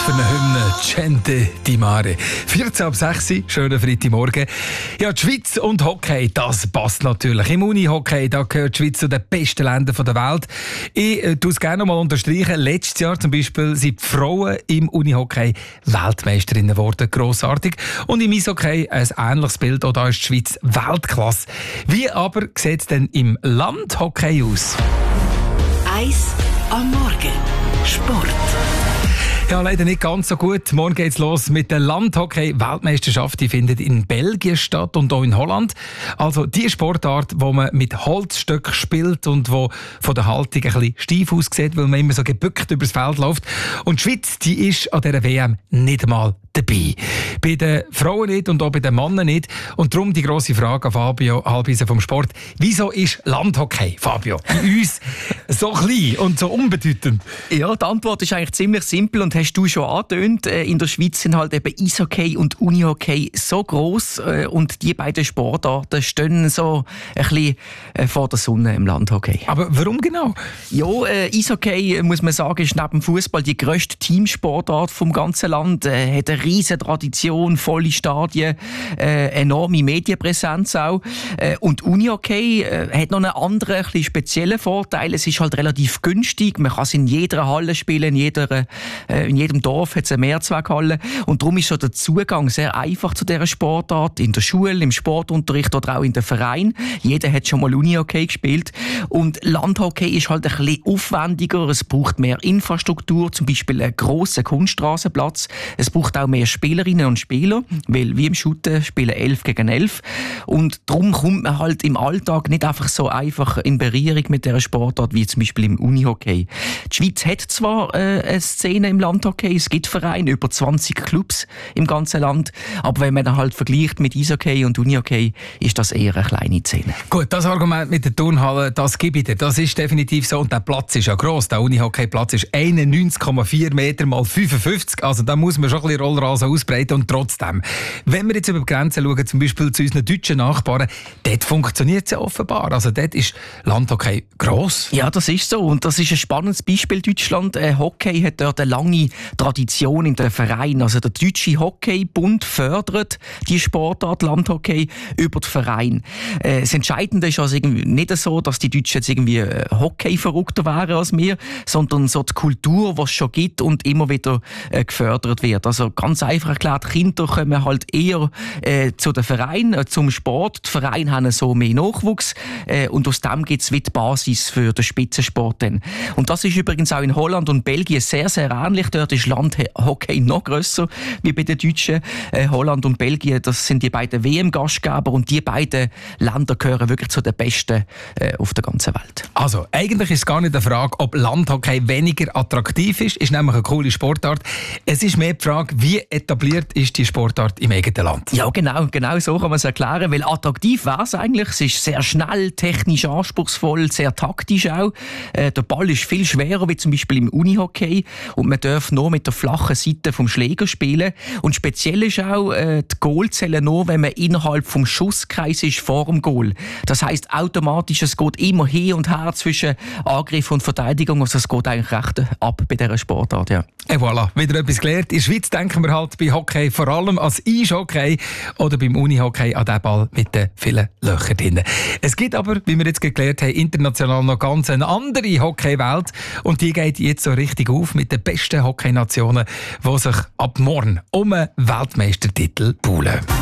für eine Hymne, Gente di Mare. 14:06, schönen Freitagmorgen. Ja, die Schweiz und Hockey, das passt natürlich. Im Unihockey, da gehört die Schweiz zu den besten Ländern der Welt. Ich tue es gerne noch mal unterstreichen. Letztes Jahr zum Beispiel sind die Frauen im Unihockey Weltmeisterinnen geworden. Grossartig. Und im Eishockey ein ähnliches Bild. Auch da ist die Schweiz Weltklasse. Wie aber sieht es denn im Landhockey aus? Eis am Morgen. Sport. Ja, leider nicht ganz so gut. Morgen geht's los mit der Landhockey-Weltmeisterschaft. Die findet in Belgien statt und auch in Holland. Also die Sportart, wo man mit Holzstöcken spielt und wo von der Haltung ein bisschen steif aussieht, weil man immer so gebückt übers Feld läuft. Und die Schweiz, die ist an dieser WM nicht einmal dabei. Bei den Frauen nicht und auch bei den Männern nicht. Und darum die grosse Frage an Fabio Halbisen vom Sport. Wieso ist Landhockey, Fabio, bei uns so klein und so unbedeutend? Ja, die Antwort ist eigentlich ziemlich simpel und hast du schon angetönt. In der Schweiz sind halt eben Eishockey und Unihockey so gross und die beiden Sportarten stehen so ein bisschen vor der Sonne im Landhockey. Aber warum genau? Ja, Eishockey, muss man sagen, ist neben dem Fußball die grösste Teamsportart vom ganzen Land. Hat eine riesige Tradition, volle Stadien, enorme Medienpräsenz auch. Und Unihockey hat noch einen anderen, ein bisschen speziellen Vorteil. Es ist halt relativ günstig. Man kann es in jeder Halle spielen, in jedem Dorf hat es eine Mehrzweckhalle. Und darum ist so der Zugang sehr einfach zu dieser Sportart. In der Schule, im Sportunterricht oder auch in den Verein. Jeder hat schon mal Unihockey gespielt. Und Landhockey ist halt ein bisschen aufwendiger. Es braucht mehr Infrastruktur, zum Beispiel einen grossen Kunststraßenplatz. Es braucht auch mehr Spielerinnen und Spieler, weil wie im Shooten spielen 11 gegen 11. Und darum kommt man halt im Alltag nicht einfach so einfach in Berührung mit dieser Sportart wie zum Beispiel im Unihockey. Die Schweiz hat zwar eine Szene im Landhockey, es gibt Vereine, über 20 Clubs im ganzen Land, aber wenn man dann halt vergleicht mit Eishockey und Unihockey, ist das eher eine kleine Szene. Gut, das Argument mit der Turnhalle, das gebe ich dir. Das ist definitiv so und der Platz ist ja gross. Der Unihockey-Platz ist 91,4 Meter mal 55, also da muss man schon ein bisschen Rollrasen ausbreiten und trotzdem, wenn wir jetzt über die Grenzen schauen, zum Beispiel zu unseren deutschen Nachbarn, dort funktioniert es ja offenbar. Also dort ist Landhockey gross. Ja, das ist so und das ist ein spannendes Beispiel Deutschland. Hockey hat dort eine lange Tradition in den Vereinen. Also der Deutsche Hockeybund fördert die Sportart Landhockey über den Verein. Das Entscheidende ist also irgendwie nicht so, dass die Deutschen jetzt irgendwie Hockey-verrückter wären als wir, sondern so die Kultur, die es schon gibt und immer wieder gefördert wird. Also ganz einfach erklärt, Kinder kommen halt eher zu den Vereinen, zum Sport. Die Vereine haben so mehr Nachwuchs und aus dem gibt es die Basis für den Spitzensport. Und das ist übrigens auch in Holland und Belgien sehr, sehr ähnlich. Dort ist Landhockey noch grösser wie bei den Deutschen. Holland und Belgien, das sind die beiden WM-Gastgeber und die beiden Länder gehören wirklich zu den besten auf der ganzen Welt. Also, eigentlich ist es gar nicht die Frage, ob Landhockey weniger attraktiv ist. Ist nämlich eine coole Sportart. Es ist mehr die Frage, wie etabliert ist die Sportart im eigenen Land? Ja, genau so kann man es erklären, weil attraktiv wäre es eigentlich. Es ist sehr schnell, technisch anspruchsvoll, sehr taktisch auch. Der Ball ist viel schwerer, wie zum Beispiel im Unihockey und man darf nur mit der flachen Seite vom Schläger spielen. Und speziell ist auch, die Goal zählen nur, wenn man innerhalb vom Schusskreis ist vor dem Goal. Das heisst automatisch, es geht immer hin und her zwischen Angriff und Verteidigung. Also es geht eigentlich recht ab bei dieser Sportart, ja. Et voilà, wieder etwas gelernt. In der Schweiz denken wir halt bei Hockey vor allem als Eishockey oder beim Unihockey an den Ball mit den vielen Löchern drin. Es gibt aber, wie wir jetzt gelernt haben, international noch ganz eine andere Hockeywelt und die geht jetzt so richtig auf mit den besten Hockeynationen, die sich ab morgen um einen Weltmeistertitel buhlen.